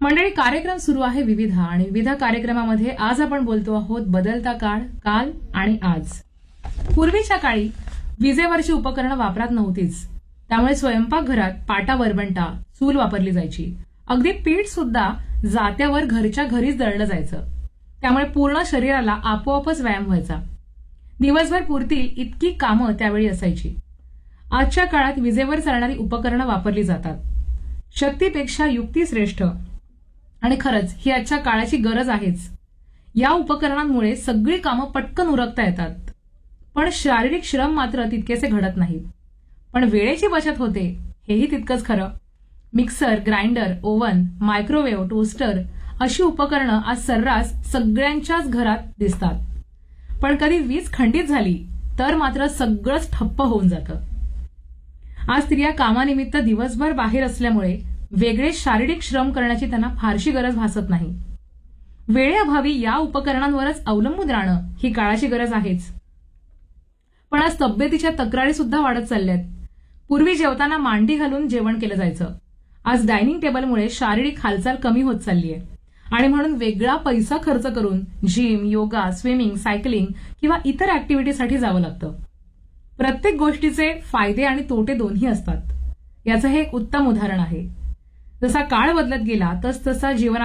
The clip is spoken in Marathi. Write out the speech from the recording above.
मंडळी, कार्यक्रम सुरू आहे विविध आणि विविध कार्यक्रमामध्ये आज आपण बोलतो आहोत बदलता काळ, काल आणि आज. पूर्वीच्या काळी विजेवरची उपकरणं वापरात नव्हतीच. त्यामुळे स्वयंपाकघरात पाटा वरवंटा, चूल वापरली जायची. अगदी पीठ सुद्धा जात्यावर घरच्या घरीच दळलं जायचं. त्यामुळे पूर्ण शरीराला आपोआपच व्यायाम व्हायचा. दिवसभर पुरतील इतकी कामं त्यावेळी असायची. आजच्या काळात विजेवर चालणारी उपकरणं वापरली जातात. शक्तीपेक्षा युक्ती श्रेष्ठ. आणि खरंच ही आजच्या काळाची गरज आहेच. या उपकरणांमुळे सगळी कामं पटकन उरकता येतात. पण शारीरिक श्रम मात्र तितकेसे घडत नाहीत. पण वेळेची बचत होते हेही तितकंच खरं. Mixer, grinder, oven, microwave, toaster अशी उपकरणं आज सर्रास सगळ्यांच्याच घरात दिसतात. पण कधी वीज खंडित झाली तर मात्र सगळंच ठप्प होऊन जातं. आज स्त्रिया कामानिमित्त दिवसभर बाहेर असल्यामुळे वेगळे शारीरिक श्रम करण्याची त्यांना फारशी गरज भासत नाही. वेळेअभावी या उपकरणांवरच अवलंबून राहणं ही काळाची गरज आहेच. पण आज तब्येतीच्या तक्रारी सुद्धा वाढत चालल्यात. पूर्वी जेवताना मांडी घालून जेवण केलं जायचं. आज डायनिंग टेबलमुळे शारीरिक हालचाल कमी होत चालली आहे. आणि म्हणून वेगळा पैसा खर्च करून जिम, योगा, स्विमिंग, सायकलिंग किंवा इतर ऍक्टिव्हिटीसाठी जावं लागतं. प्रत्येक गोष्टीचे फायदे आणि तोटे दोन्ही असतात. याचं हे एक उत्तम उदाहरण आहे. जसा काळ बदलत गेला तसतसा जीवनात